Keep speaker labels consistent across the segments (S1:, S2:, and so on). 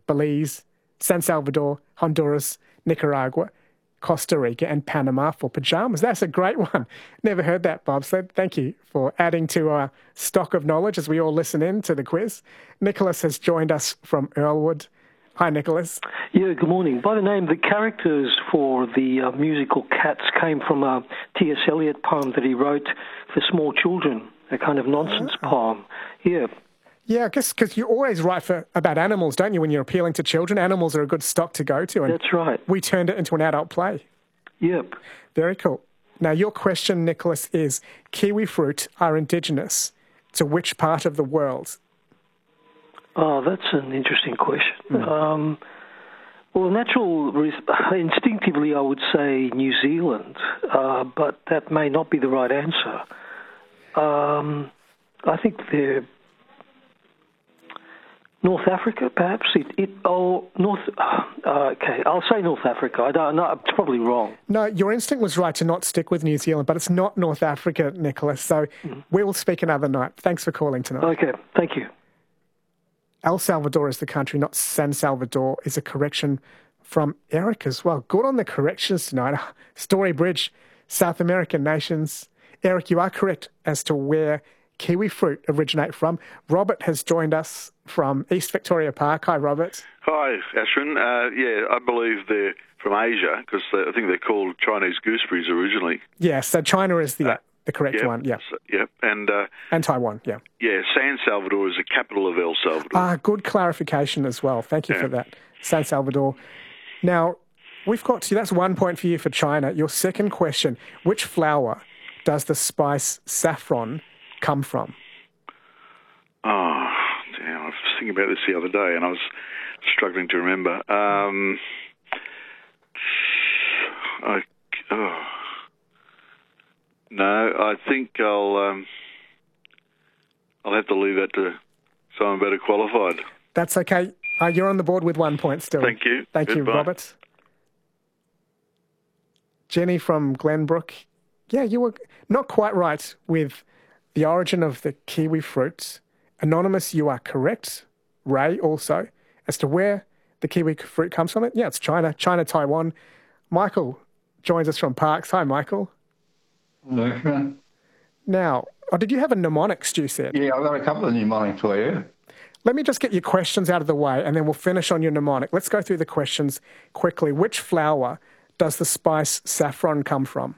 S1: Belize, San Salvador, Honduras, Nicaragua, Costa Rica and Panama for pajamas. That's a great one. Never heard that, Bob. So thank you for adding to our stock of knowledge as we all listen in to the quiz. Nicholas has joined us from Earlwood. Hi, Nicholas.
S2: Yeah, good morning. By the name, the characters for the musical Cats came from a T.S. Eliot poem that he wrote for small children, a kind of nonsense poem. Yeah.
S1: Yeah, I guess because you always write about animals, don't you, when you're appealing to children? Animals are a good stock to go to. And
S2: that's right.
S1: We turned it into an adult play.
S2: Yep.
S1: Very cool. Now, your question, Nicholas, is kiwi fruit are indigenous to which part of the world?
S2: Oh, that's an interesting question. Instinctively, I would say New Zealand, but that may not be the right answer. I think they're North Africa, perhaps. Okay, I'll say North Africa. I don't know. It's probably wrong.
S1: No, your instinct was right to not stick with New Zealand, but it's not North Africa, Nicholas. So we will speak another night. Thanks for calling tonight.
S2: Okay, thank you.
S1: El Salvador is the country, not San Salvador, is a correction from Eric as well. Good on the corrections tonight. Story Bridge, South American nations. Eric, you are correct as to where kiwi fruit originate from. Robert has joined us from East Victoria Park. Hi, Robert.
S3: Hi, Ashwin. I believe they're from Asia because I think they're called Chinese gooseberries originally.
S1: Yeah, so China is the correct one. Yeah.
S3: And
S1: Taiwan. Yeah.
S3: Yeah, San Salvador is the capital of El Salvador.
S1: Good clarification as well. Thank you for that, San Salvador. Now we've got that's 1 point for you for China. Your second question: which flower does the spice saffron come from?
S3: Oh, damn. I was thinking about this the other day and I was struggling to remember. No, I think I'll have to leave that to someone better qualified.
S1: That's okay. You're on the board with 1 point still.
S3: Thank you.
S1: Thank you, Robert. Jenny from Glenbrook. Yeah, you were not quite right with the origin of the kiwi fruit. Anonymous, you are correct. Ray also, as to where the kiwi fruit comes from. Yeah, it's China, Taiwan. Michael joins us from Parkes. Hi, Michael.
S4: Hello.
S1: Now, did you have a mnemonic, Stu said?
S4: Yeah, I've got a couple of mnemonics for you.
S1: Let me just get your questions out of the way and then we'll finish on your mnemonic. Let's go through the questions quickly. Which flower does the spice saffron come from?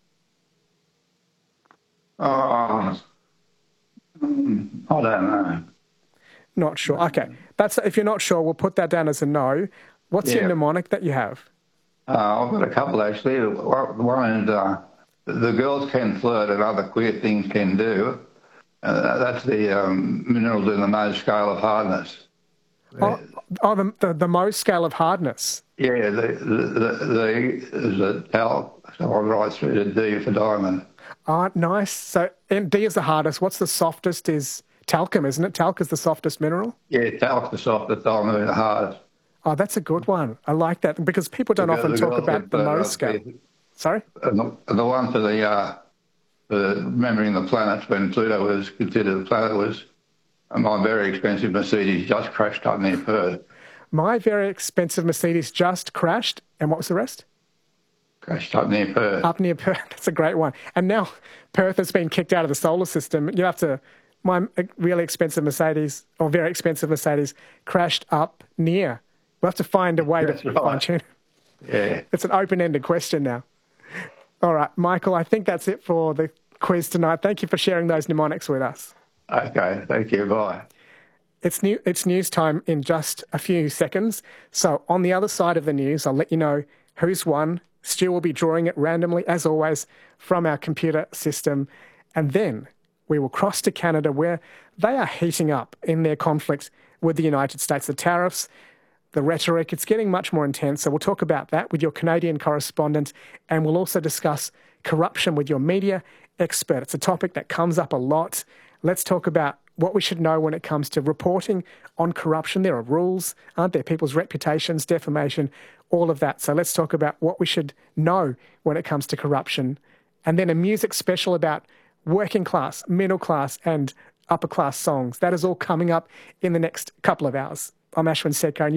S4: I don't know.
S1: Not sure. Okay. If you're not sure, we'll put that down as a no. What's your mnemonic that you have?
S4: I've got a couple, actually. One is the girls can flirt and other queer things can do. That's the minerals in the Mohs scale of hardness.
S1: The Mohs scale of hardness?
S4: Yeah, the talc, so I'll write through the D for diamond.
S1: Nice. So D is the hardest. What's the softest is talcum, isn't it? Talc is the softest mineral?
S4: Yeah, talc's the softest, diamond is the hardest.
S1: Oh, that's a good one. I like that because people don't often talk about the Mohs scale. Sorry?
S4: The one for the remembering the planets when Pluto was considered a planet was my very expensive Mercedes just crashed up near Perth.
S1: My very expensive Mercedes just crashed. And what was the rest?
S4: Crashed up near Perth.
S1: Up near Perth. That's a great one. And now Perth has been kicked out of the solar system. You have to... My really expensive Mercedes, or very expensive Mercedes, crashed up near. We'll have to find a way to fine-tune.
S4: Yeah.
S1: It's an open-ended question now. All right, Michael, I think that's it for the quiz tonight. Thank you for sharing those mnemonics with us.
S4: Okay, thank you. Bye.
S1: It's news time in just a few seconds. So on the other side of the news, I'll let you know who's won. Stu will be drawing it randomly, as always, from our computer system. And then we will cross to Canada, where they are heating up in their conflict with the United States. The tariffs, the rhetoric, it's getting much more intense. So we'll talk about that with your Canadian correspondent, and we'll also discuss corruption with your media expert. It's a topic that comes up a lot. Let's talk about what we should know when it comes to reporting on corruption. There are rules, aren't there? People's reputations, defamation, all of that. So let's talk about what we should know when it comes to corruption. And then a music special about working class, middle class and upper class songs. That is all coming up in the next couple of hours. I'm Ashwin Setkar.